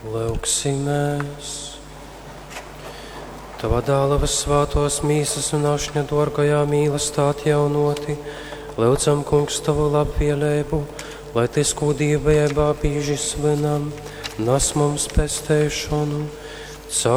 Lūksimies. Tava dālavas svātos mīsas un ašņa dārgajā mīlestā atjaunoti, lūdzam, kungs, tavu labvēlību, lai tis, ko dievībā bīži svinam, nes mums pestēšanu